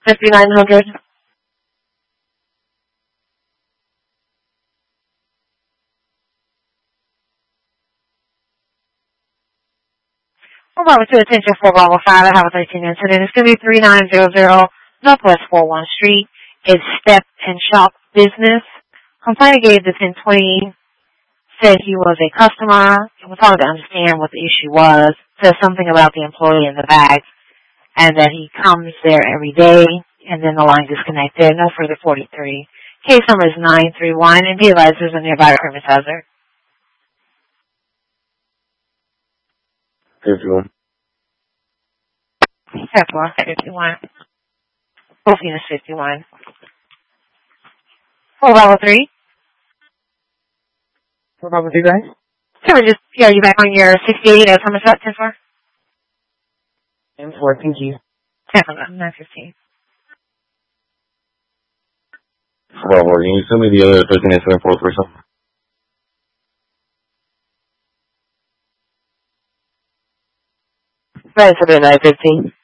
5900. Bravo 2, attention 4 Bravo 5, I have a 13 incident. It's going to be 3900 Northwest 41 Street. It's Step and Shop Business. Complainant gave the 1020, said he was a customer. It was hard to understand what the issue was. Said something about the employee in the bags, and that he comes there every day, and then the line disconnected. No further 43. Case number is 931, and be advised there's a nearby permit hazard. 51. 51. Both units 51. 4 Bravo 3. 4 Bravo 3, guys? Can we just, you back on your 68 as how much that 10 for? 10 for, thank you. 10 for 915. Bravo, can you send me the other 13 incident for person? Right, so 915.